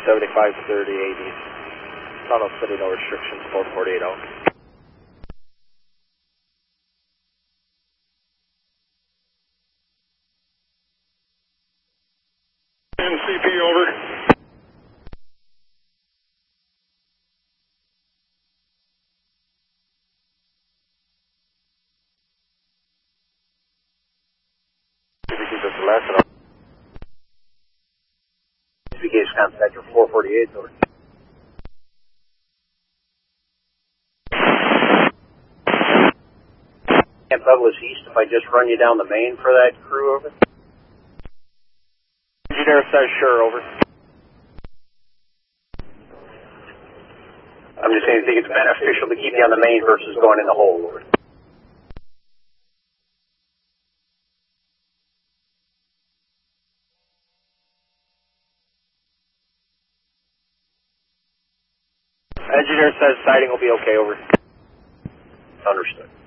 7530 AD. Tunnel city, no restrictions, 448 out. NCP over. Gauge contact for 448 over. Camp Douglas East, if I just run you down the main for that crew over. Engineer says sure, over. I'm just saying, I think it's beneficial to keep you on the main versus going in the hole over. Engineer says sighting will be okay, over. Understood.